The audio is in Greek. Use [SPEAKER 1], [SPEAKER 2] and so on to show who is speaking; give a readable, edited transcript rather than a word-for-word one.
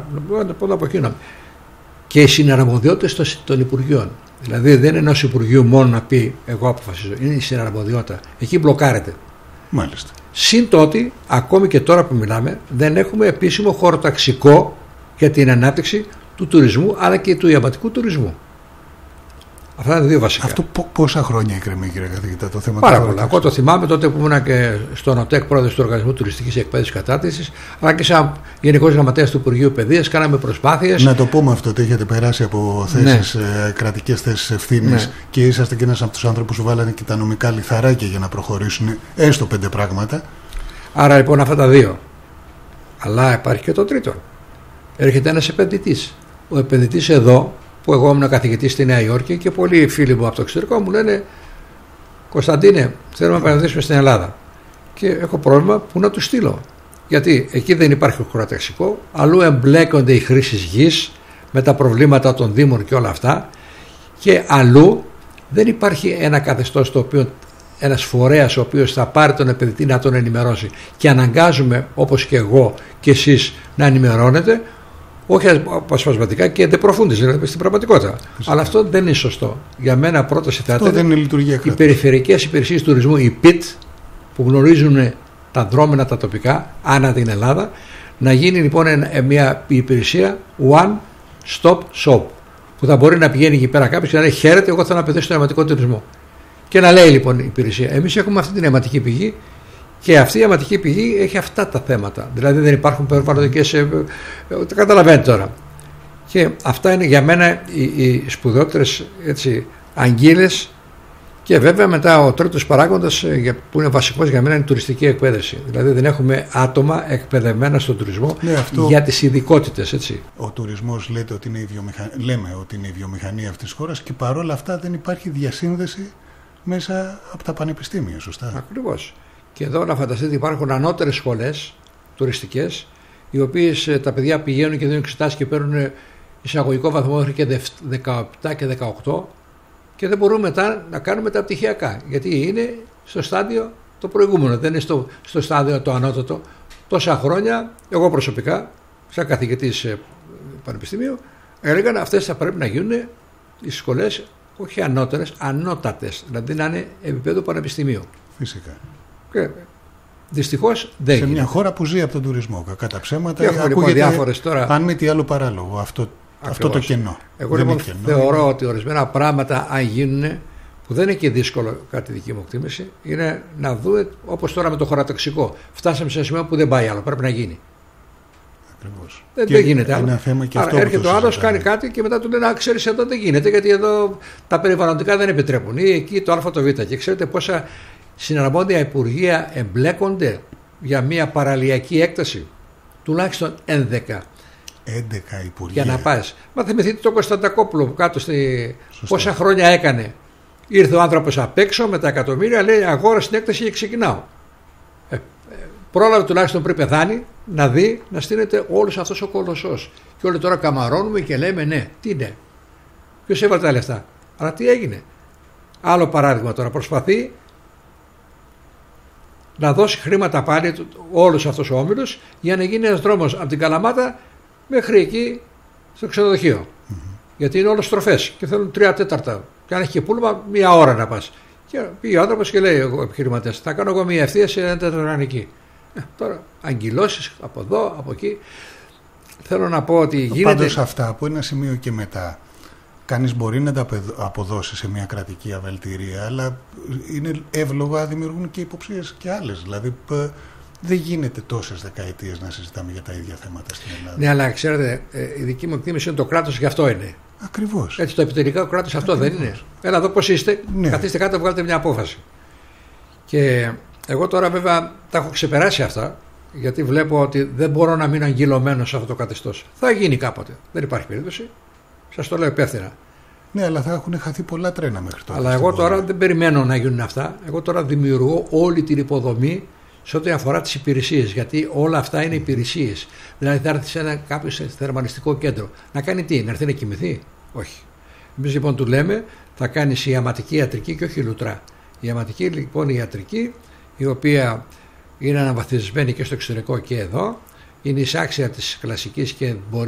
[SPEAKER 1] πρώτα από εκείνο. Και οι συναρμοδιότητες των Υπουργείων. Δηλαδή δεν είναι ενός Υπουργείου μόνο να πει εγώ αποφασίζω. Είναι η συναρμοδιότητα. Εκεί μπλοκάρεται.
[SPEAKER 2] Μάλιστα.
[SPEAKER 1] Συν τότε, ακόμη και τώρα που μιλάμε, δεν έχουμε επίσημο χωροταξικό για την ανάπτυξη του τουρισμού αλλά και του ιαματικού τουρισμού. Αυτά είναι δύο βασικά.
[SPEAKER 2] Αυτό πόσα χρόνια εκκρεμεί, κύριε καθηγητά, το θέμα?
[SPEAKER 1] Πάρα πολλά. Εγώ το θυμάμαι τότε που ήμουν και στον ΟΤΕΚ, πρόεδρος του Οργανισμού Τουριστικής Εκπαίδευσης Κατάρτισης, αλλά και σαν Γενικός Γραμματέας του Υπουργείου Παιδείας, κάναμε προσπάθειες.
[SPEAKER 2] Να το πούμε αυτό, ότι έχετε περάσει από θέσεις, κρατικές θέσεις ευθύνης, και είσαστε και ένας από τους άνθρωπους που βάλανε και τα νομικά λιθαράκια για να προχωρήσουν έστω 5 πράγματα.
[SPEAKER 1] Άρα λοιπόν αυτά τα δύο. Αλλά υπάρχει και το τρίτο. Έρχεται ένας επενδυτής. Ο επενδυτής εδώ, που εγώ ήμουν καθηγητής στη Νέα Υόρκη και πολλοί φίλοι μου από το εξωτερικό μου λένε Κωνσταντίνε, θέλουμε να επενδύσουμε στην Ελλάδα. Και έχω πρόβλημα που να του στείλω. Γιατί εκεί δεν υπάρχει χωροταξικό, αλλού εμπλέκονται οι χρήσεις γης με τα προβλήματα των δήμων και όλα αυτά, και αλλού δεν υπάρχει ένα καθεστώς το οποίο, ένας φορέας ο οποίος θα πάρει τον επενδυτή να τον ενημερώσει, και αναγκάζουμε όπως και εγώ και εσείς να ενημερώνετε, όχι αποσπασματικά και εντεπροφούντες, δηλαδή στην πραγματικότητα. Φυσικά. Αλλά αυτό δεν είναι σωστό. Για μένα πρόταση θα ήταν οι περιφερειακές υπηρεσίες τουρισμού, οι ΠΙΤ, που γνωρίζουν τα δρόμενα τα τοπικά ανά την Ελλάδα, να γίνει λοιπόν μια υπηρεσία one stop shop, που θα μπορεί να πηγαίνει εκεί πέρα κάποιος και να λέει χαίρετε, εγώ θέλω να επενδύσω στον αιματικό τουρισμό. Και να λέει λοιπόν η υπηρεσία, εμείς έχουμε αυτή την αιματική πηγή, και αυτή η αιματική πηγή έχει αυτά τα θέματα. Δηλαδή δεν υπάρχουν περιβαλλοντικές. Το καταλαβαίνετε τώρα. Και αυτά είναι για μένα οι σπουδαιότερες αγγείλες. Και βέβαια μετά ο τρίτος παράγοντας που είναι βασικός για μένα είναι η τουριστική εκπαίδευση. Δηλαδή δεν έχουμε άτομα εκπαιδευμένα στον τουρισμό για τις ειδικότητες. Έτσι.
[SPEAKER 2] Ο τουρισμός λέμε ότι είναι η βιομηχανία αυτής της χώρας, και παρόλα αυτά δεν υπάρχει διασύνδεση μέσα από τα πανεπιστήμια, σωστά?
[SPEAKER 1] Ακριβώς. Και εδώ να φανταστείτε υπάρχουν ανώτερες σχολές τουριστικές, οι οποίες τα παιδιά πηγαίνουν και δίνουν εξετάσεις και παίρνουν εισαγωγικό βαθμό μέχρι και 17 και 18, και δεν μπορούν μετά να κάνουμε τα πτυχιακά, γιατί είναι στο στάδιο το προηγούμενο, δεν είναι στο στάδιο το ανώτατο. Τόσα χρόνια εγώ προσωπικά σαν καθηγητής πανεπιστημίου έλεγαν αυτές θα πρέπει να γίνουν οι σχολές όχι ανώτερες, ανώτατες, δηλαδή να είναι επίπεδο πανεπιστημίου.
[SPEAKER 2] Φυσικά.
[SPEAKER 1] Και δυστυχώς δεν
[SPEAKER 2] σε
[SPEAKER 1] γίνεται.
[SPEAKER 2] μια χώρα που ζει από τον τουρισμό, κατά ψέματα,
[SPEAKER 1] έχουμε λοιπόν διάφορες τώρα.
[SPEAKER 2] Αν μη τι άλλο παράλογο, αυτό το κενό.
[SPEAKER 1] Εγώ λοιπόν θεωρώ ότι ορισμένα πράγματα, αν γίνουν, που δεν είναι και δύσκολο, κάτι δική μου εκτίμηση, είναι να δούμε, όπως τώρα με το χωροταξικό. Φτάσαμε σε ένα σημείο που δεν πάει άλλο, πρέπει να γίνει.
[SPEAKER 2] Ακριβώς.
[SPEAKER 1] Δεν γίνεται άλλο.
[SPEAKER 2] Ένα θέμα και αυτό.
[SPEAKER 1] Έρχεται ο άλλος, κάνει κάτι και μετά του λένε: ξέρεις, εδώ δεν γίνεται, γιατί εδώ τα περιβαλλοντικά δεν επιτρέπουν. Ή εκεί το Α, το Β. Και ξέρετε πόσα συναρμόδια υπουργεία εμπλέκονται για μια παραλιακή έκταση? Τουλάχιστον 11
[SPEAKER 2] υπουργεία.
[SPEAKER 1] Για να πας. Μα θυμηθείτε το Κωνσταντακόπουλο που κάτω πόσα χρόνια έκανε. Ήρθε ο άνθρωπος απ' έξω με τα εκατομμύρια, λέει αγόρασε την έκταση και ξεκινάω. Πρόλαβε τουλάχιστον πριν πεθάνει να δει να στείνεται όλος αυτός ο κολοσσός. Και όλοι τώρα καμαρώνουμε και λέμε ναι, τι ναι. Ποιος έβαλε τα λεφτά? Αλλά τι έγινε? Άλλο παράδειγμα τώρα, προσπαθεί να δώσει χρήματα πάλι όλος αυτός ο όμιλος για να γίνει ένας δρόμος από την Καλαμάτα μέχρι εκεί στο ξενοδοχείο. Γιατί είναι όλες στροφές και θέλουν 3/4. Και αν έχει και πούλμα, 1 ώρα να πας. Και πήγε ο άνθρωπος και λέει: ο επιχειρηματίας, θα κάνω εγώ μια ευθεία σε 1 4 εκεί. Τώρα, αγκυλώσεις από εδώ, από εκεί. Θέλω να πω ότι γίνεται.
[SPEAKER 2] Πάντως αυτά από ένα σημείο και μετά, κανείς μπορεί να τα αποδώσει σε μια κρατική αβελτηρία, αλλά είναι εύλογα, δημιουργούν και υποψίες και άλλες. Δηλαδή, δεν γίνεται τόσες δεκαετίες να συζητάμε για τα ίδια θέματα στην Ελλάδα.
[SPEAKER 1] Ναι, αλλά ξέρετε, η δική μου εκτίμηση είναι το κράτος γι' αυτό είναι.
[SPEAKER 2] Ακριβώς.
[SPEAKER 1] Έτσι, το επιτελικό κράτος αυτό δεν είναι? Έλα εδώ πώς είστε, ναι. Καθίστε κάτω, βγάλετε μια απόφαση. Και εγώ τώρα βέβαια τα έχω ξεπεράσει αυτά, γιατί βλέπω ότι δεν μπορώ να μείνω αγγυλωμένος σε αυτό το καθεστώς. Θα γίνει κάποτε. Δεν υπάρχει περίπτωση. Σας το λέω υπεύθυνα.
[SPEAKER 2] Ναι, αλλά θα έχουν χαθεί πολλά τρένα μέχρι τώρα.
[SPEAKER 1] Αλλά εγώ τώρα δεν περιμένω να γίνουν αυτά. Εγώ τώρα δημιουργώ όλη την υποδομή σε ό,τι αφορά τις υπηρεσίες. Γιατί όλα αυτά είναι υπηρεσίες. Δηλαδή θα έρθει σε κάποιο θερμανιστικό κέντρο. Να κάνει τι? Να έρθει να κοιμηθεί? Όχι. Εμείς λοιπόν του λέμε θα κάνεις ιαματική ιατρική και όχι λουτρά. Η ιαματική λοιπόν ιατρική, η οποία είναι αναβαθμισμένη και στο εξωτερικό και εδώ, είναι εισάξια της κλασικής και μπορεί